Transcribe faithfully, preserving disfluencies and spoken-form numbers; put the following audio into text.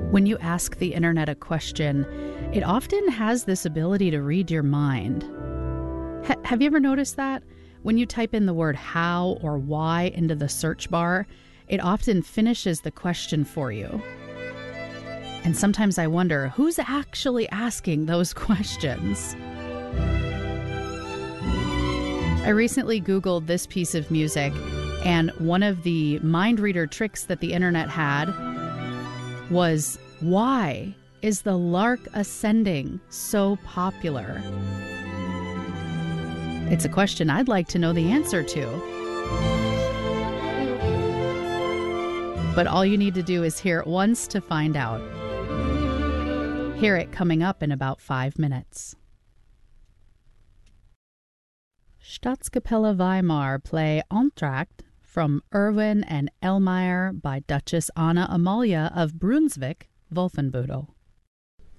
When you ask the internet a question, it often has this ability to read your mind. H- have you ever noticed that? When you type in the word how or why into the search bar, it often finishes the question for you. And sometimes I wonder, who's actually asking those questions? I recently Googled this piece of music, and one of the mind reader tricks that the internet had was, why is the lark ascending so popular? It's a question I'd like to know the answer to. But all you need to do is hear it once to find out. Hear it coming up in about five minutes. Staatskapelle Weimar play Entr'acte from Erwin and Elmire by Duchess Anna Amalia of Brunswick, Wolfenbüttel.